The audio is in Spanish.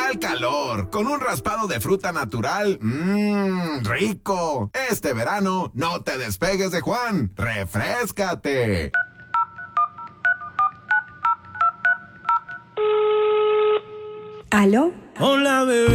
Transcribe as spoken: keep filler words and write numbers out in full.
al calor, con un raspado de fruta natural. Mmm, rico. Este verano, no te despegues de Juan. ¡Refréscate! ¿Aló? Hola, bebé.